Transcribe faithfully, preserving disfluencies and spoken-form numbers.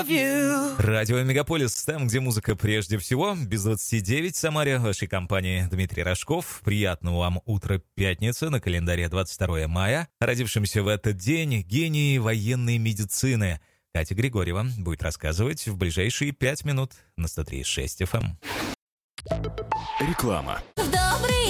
Радио Мегаполис, там, где музыка прежде всего. Без двадцати девять в Самаре, в вашей компании Дмитрий Рожков. Приятного вам утра пятницы, на календаре двадцать второе мая. Родившимся в этот день гений военной медицины Катя Григорьева будет рассказывать в ближайшие пять минут на сто три и шесть эф эм. Реклама. В добрый